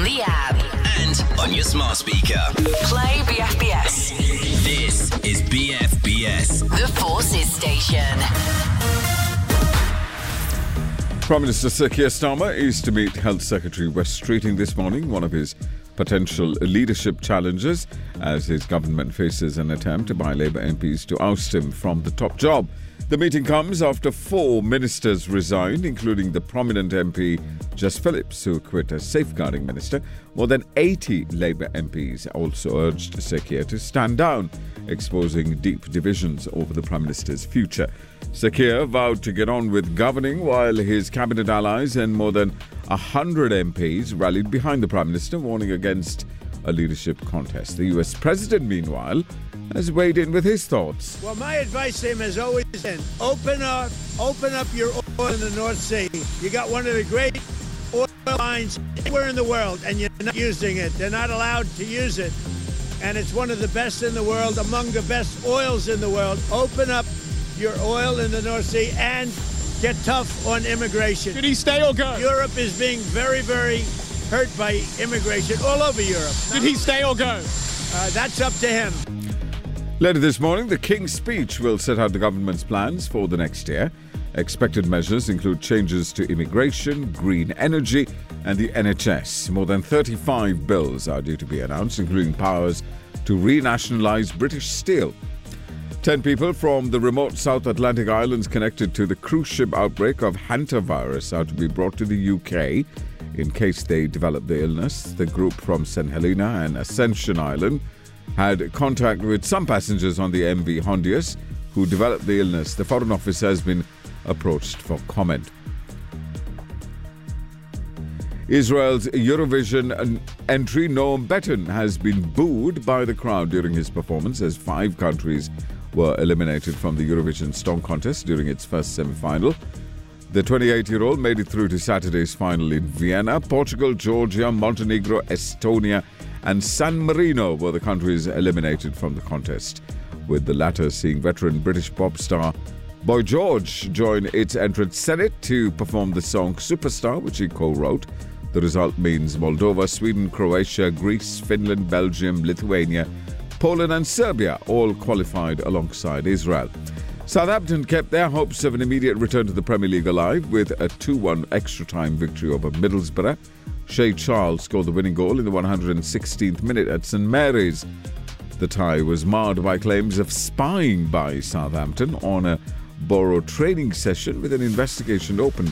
on the app and on your smart speaker. Play BFBS. This is BFBS. The Forces Station. Prime Minister Sir Keir Starmer is to meet Health Secretary Wes Streeting this morning, one of his potential leadership challenges, as his government faces an attempt by Labour MPs to oust him from the top job. The meeting comes after 4 ministers resigned, including the prominent MP Jess Phillips, who quit as safeguarding minister. More than 80 Labour MPs also urged Sir Keir to stand down, exposing deep divisions over the Prime Minister's future. Sir Keir vowed to get on with governing, while his cabinet allies and more than 100 MPs rallied behind the Prime Minister, warning against a leadership contest. The US President, meanwhile, has weighed in with his thoughts. Well, my advice to him has always been, open up your oil in the North Sea. You got one of the great oil mines anywhere in the world, and you're not using it. They're not allowed to use it. And it's one of the best in the world, among the best oils in the world. Open up your oil in the North Sea and get tough on immigration. Did he stay or go? Europe is being very, very hurt by immigration all over Europe. Did he stay or go? That's up to him. Later this morning, the King's speech will set out the government's plans for the next year. Expected measures include changes to immigration, green energy and the NHS. More than 35 bills are due to be announced, including powers to renationalise British Steel. 10 people from the remote South Atlantic islands connected to the cruise ship outbreak of hantavirus are to be brought to the UK in case they develop the illness. The group from St Helena and Ascension Island had contact with some passengers on the MV Hondius who developed the illness. The Foreign Office has been approached for comment. Israel's Eurovision entry Noam Betten has been booed by the crowd during his performance, as 5 countries were eliminated from the Eurovision Song Contest during its first semi-final. The 28-year-old made it through to Saturday's final in Vienna. Portugal, Georgia, Montenegro, Estonia and San Marino were the countries eliminated from the contest, with the latter seeing veteran British pop star Boy George join its entrant Senate to perform the song Superstar, which he co-wrote. The result means Moldova, Sweden, Croatia, Greece, Finland, Belgium, Lithuania, Poland and Serbia all qualified alongside Israel. Southampton kept their hopes of an immediate return to the Premier League alive with a 2-1 extra-time victory over Middlesbrough. Shay Charles scored the winning goal in the 116th minute at St Mary's. The tie was marred by claims of spying by Southampton on a Borough training session, with an investigation opened